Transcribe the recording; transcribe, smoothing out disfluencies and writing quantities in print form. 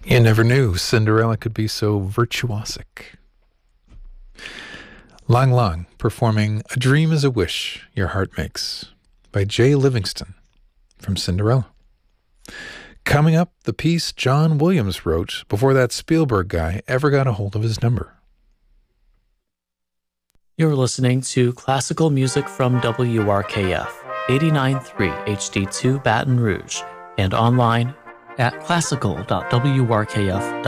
You never knew Cinderella could be so virtuosic. Lang Lang performing A Dream is a Wish Your Heart Makes by Jay Livingston from Cinderella. Coming up, the piece John Williams wrote before that Spielberg guy ever got a hold of his number. You're listening to classical music from WRKF, 89.3 HD2 Baton Rouge, and online at classical.wrkf.com.